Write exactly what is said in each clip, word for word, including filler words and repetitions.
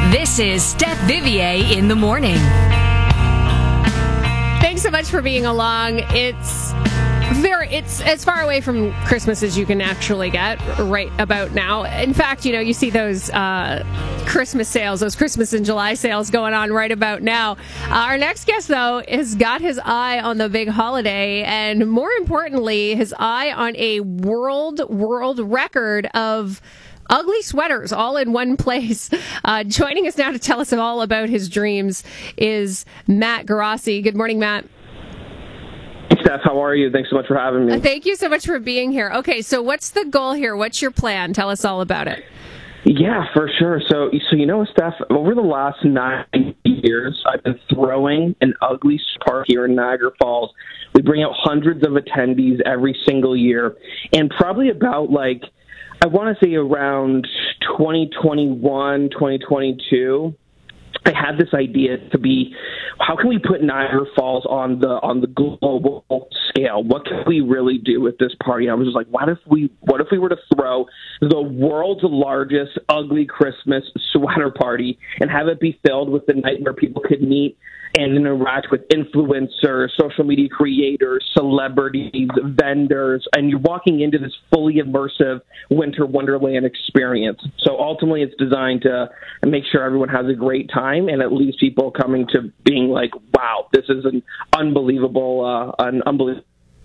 This is Steph Vivier in the morning. Thanks so much for being along. It's very, it's as far away from Christmas as you can actually get right about now. In fact, you know, you see those uh, Christmas sales, those Christmas in July sales going on right about now. Uh, our next guest, though, has got his eye on the big holiday, and more importantly, his eye on a world, world record of ugly sweaters all in one place. Uh, joining us now to tell us all about his dreams is Matt Garassi. Good morning, Matt. Steph, how are you? Thanks so much for having me. Uh, thank you so much for being here. Okay, so what's the goal here? What's your plan? Tell us all about it. Yeah, for sure. So, so you know, Steph, over the last nine years, I've been throwing an ugly park here in Niagara Falls. We bring out hundreds of attendees every single year, and probably about like, I want to say around twenty twenty-one, twenty twenty-two, I had this idea to be, how can we put Niagara Falls on the on the global scale? What can we really do with this party? And I was just like, what if we what if we were to throw the world's largest ugly Christmas sweater party and have it be filled with the night where people could meet and interact with influencers, social media creators, celebrities, vendors, and you're walking into this fully immersive winter wonderland experience. So ultimately it's designed to make sure everyone has a great time and at least people coming to being like, wow, this is an unbelievable, uh, an unbelievable.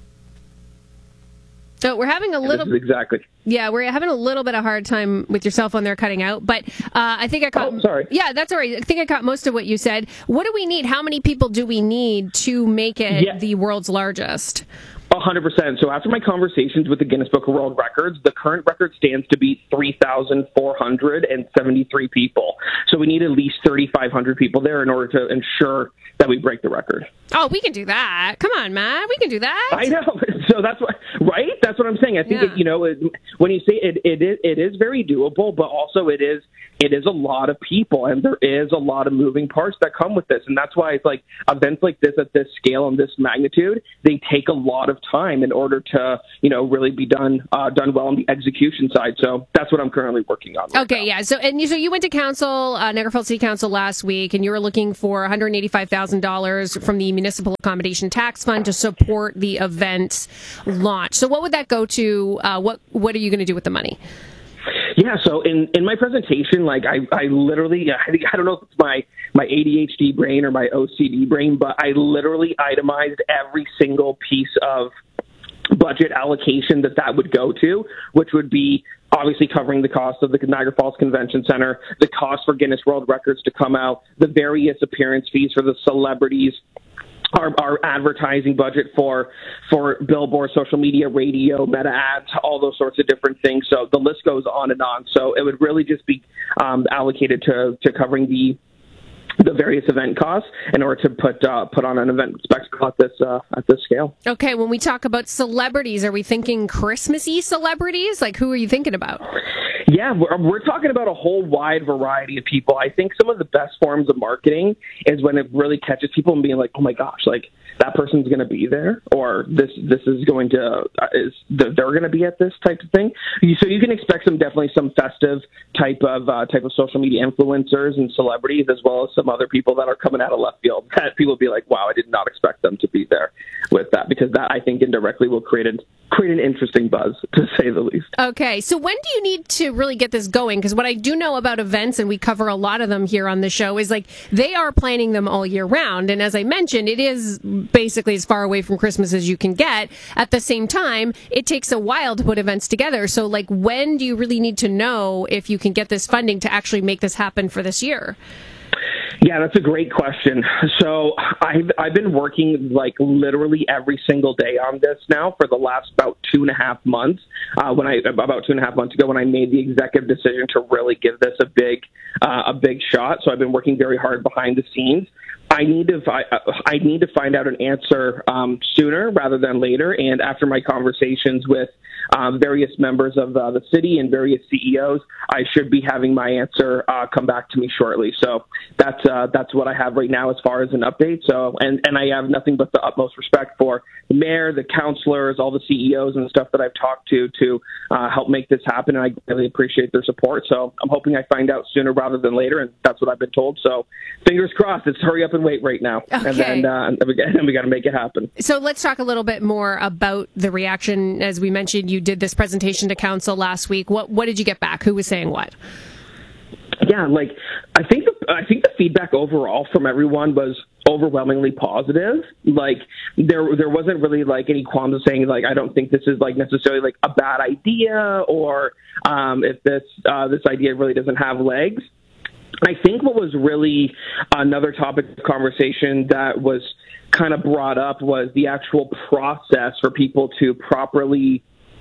So we're having a little exactly. Yeah, we're having a little bit of hard time with your cell phone there cutting out, but uh, I think I caught. Oh, sorry. Yeah, that's all right. I think I caught most of what you said. What do we need? How many people do we need to make it yeah. the world's largest? one hundred percent. So after my conversations with the Guinness Book of World Records, the current record stands to be three thousand four hundred seventy-three people. So we need at least three thousand five hundred people there in order to ensure that we break the record. Oh, we can do that. Come on, Matt. We can do that. I know. So that's what, right? That's what I'm saying. I think, yeah. it, you know, it, when you say it, it is, it is very doable, but also it is, it is a lot of people and there is a lot of moving parts that come with this. And that's why it's like events like this at this scale and this magnitude, they take a lot of time in order to, you know, really be done, uh, done well on the execution side. So that's what I'm currently working on. Right okay. now. Yeah. So, and you, so you went to council, uh, Niagara Falls City Council last week, and you were looking for one hundred eighty-five thousand dollars from the Municipal Accommodation Tax Fund to support the event launch. So what would that go to? Uh, what, what are you going to do with the money? Yeah, so in, in my presentation, like I, I literally, I, I don't know if it's my, my A D H D brain or my O C D brain, but I literally itemized every single piece of budget allocation that that would go to, which would be obviously covering the cost of the Niagara Falls Convention Center, the cost for Guinness World Records to come out, the various appearance fees for the celebrities, Our, our advertising budget for for billboard, social media, radio, meta ads, all those sorts of different things. So the list goes on and on. So it would really just be um, allocated to, to covering the the various event costs in order to put uh, put on an event spectacle at this uh, at this scale. Okay, when we talk about celebrities, are we thinking Christmassy celebrities? Like, who are you thinking about? Yeah, we're, we're talking about a whole wide variety of people. I think some of the best forms of marketing is when it really catches people and being like, oh my gosh, like that person's going to be there, or this this is going to uh, is they're going to be at this type of thing. So you can expect some definitely some festive type of uh, type of social media influencers and celebrities, as well as some other people that are coming out of left field. That people will be like, wow, I did not expect them to be there with that, because that I think indirectly will create an create an interesting buzz, to say the least. Okay, so when do you need to really get this going? Because what I do know about events, and we cover a lot of them here on the show, is like they are planning them all year round. And as I mentioned, it is basically as far away from Christmas as you can get. At the same time, it takes a while to put events together. So like, when do you really need to know if you can get this funding to actually make this happen for this year? Yeah, that's a great question. So I've, I've been working like literally every single day on this now for the last about two and a half months. Uh, when I about two and a half months ago, when I made the executive decision to really give this a big uh, a big shot. So I've been working very hard behind the scenes. I need to fi- I need to find out an answer um, sooner rather than later. And after my conversations with um, various members of uh, the city and various C E Os, I should be having my answer uh, come back to me shortly. So that's uh, that's what I have right now as far as an update. So and, and I have nothing but the utmost respect for the mayor, the councilors, all the C E Os and stuff that I've talked to to uh, help make this happen. And I really appreciate their support. So I'm hoping I find out sooner rather than later. And that's what I've been told. So fingers crossed. It's hurry up and wait right now. Okay. And then uh, and we, we got to make it happen. So let's talk a little bit more about the reaction. As we mentioned, you did this presentation to council last week. What what did you get back? Who was saying what? Yeah, like I think the, I think the feedback overall from everyone was overwhelmingly positive. Like there there wasn't really like any qualms of saying like I don't think this is like necessarily like a bad idea or um, if this uh, this idea really doesn't have legs. I think what was really another topic of conversation that was kind of brought up was the actual process for people to properly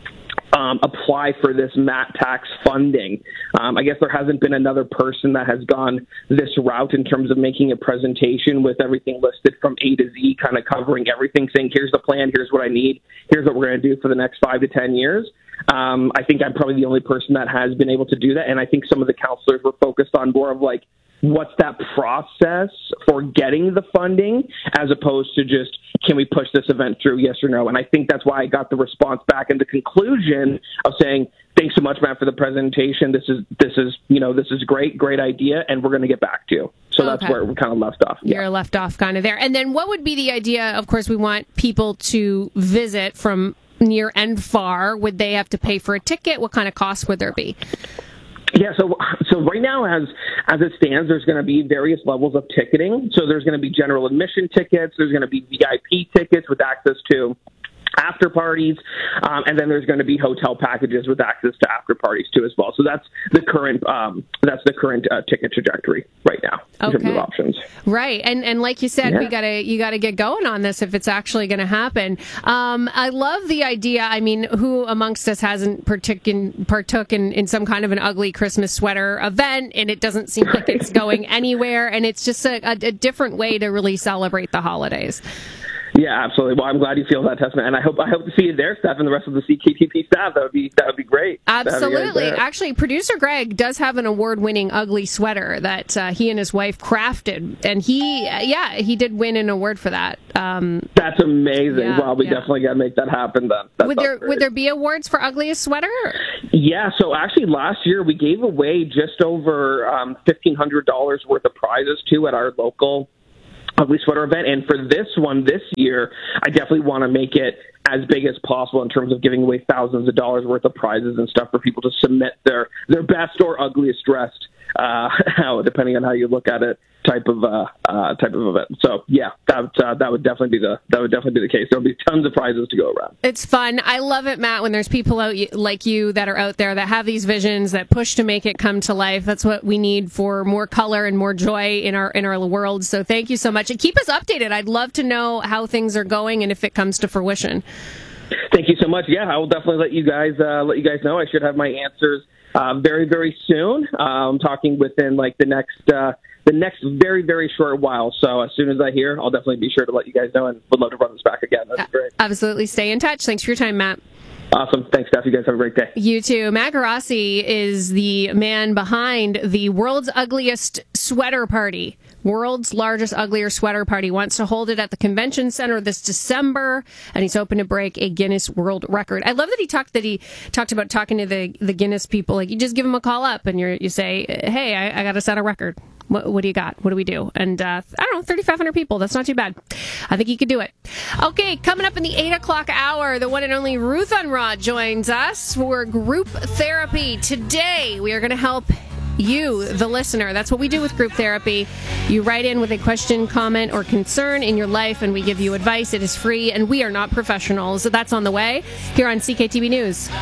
Um, apply for this M A T tax funding. Um, I guess there hasn't been another person that has gone this route in terms of making a presentation with everything listed from A to Z, kind of covering everything, saying, here's the plan, here's what I need, here's what we're going to do for the next five to ten years. Um, I think I'm probably the only person that has been able to do that, and I think some of the counselors were focused on more of like, what's that process for getting the funding as opposed to just, can we push this event through, yes or no? And I think that's why I got the response back in the conclusion of saying, thanks so much, Matt, for the presentation. This is, this is, you know, this is great, great idea, and we're going to get back to you. So okay. That's where we kind of left off. You're yeah. left off kind of there. And then what would be the idea? Of course, we want people to visit from near and far. Would they have to pay for a ticket? What kind of cost would there be? Yeah, so so right now, as as it stands, there's going to be various levels of ticketing. So there's going to be general admission tickets. There's going to be V I P tickets with access to after parties, um, and then there's going to be hotel packages with access to after parties too as well. So that's the current um, that's the current uh, ticket trajectory right now in okay. terms of options. Right, and and like you said, yeah. we gotta you gotta get going on this if it's actually going to happen. Um, I love the idea. I mean, who amongst us hasn't partook in, partook in, in some kind of an ugly Christmas sweater event, and it doesn't seem like it's going anywhere, and it's just a, a, a different way to really celebrate the holidays. Yeah, absolutely. Well, I'm glad you feel that, Testament, and I hope I hope to see you there, Steph, and the rest of the C K T P staff. That would be that would be great. Absolutely. Actually, producer Greg does have an award-winning ugly sweater that uh, he and his wife crafted, and he, uh, yeah, he did win an award for that. Um, That's amazing. Yeah, well, we yeah. definitely got to make that happen. Then that would there great. would there be awards for ugliest sweater? Yeah. So actually, last year we gave away just over um, fifteen hundred dollars worth of prizes too at our local Ugly Sweater event, and for this one this year, I definitely want to make it as big as possible in terms of giving away thousands of dollars worth of prizes and stuff for people to submit their their best or ugliest dressed, uh, depending on how you look at it, type of uh, uh, type of event. So yeah, that uh, that would definitely be the that would definitely be the case. There'll be tons of prizes to go around. It's fun. I love it, Matt, when there's people out like you that are out there that have these visions that push to make it come to life. That's what we need for more color and more joy in our in our world. So thank you so much, and keep us updated. I'd love to know how things are going and if it comes to fruition. Thank you so much. Yeah, I will definitely let you guys uh, let you guys know. I should have my answers uh, very very soon. Uh, I'm talking within like the next. Uh, The next very, very short while. So as soon as I hear, I'll definitely be sure to let you guys know and would love to run this back again. That's great. Absolutely. Stay in touch. Thanks for your time, Matt. Awesome. Thanks, Steph. You guys have a great day. You too. Matt Garassi is the man behind the world's ugliest sweater party. World's largest, uglier sweater party. Wants to hold it at the convention center this December, and he's hoping to break a Guinness World Record. I love that he talked that he talked about talking to the the Guinness people. Like, you just give them a call up and you you say, hey, I, I got to set a record. What, what do you got? What do we do? And uh, I don't know, thirty-five hundred people. That's not too bad. I think you could do it. Okay, coming up in the eight o'clock hour, the one and only Ruth Unrod joins us for group therapy. Today, we are going to help you, the listener. That's what we do with group therapy. You write in with a question, comment, or concern in your life, and we give you advice. It is free, and we are not professionals. So that's on the way here on C K T V News.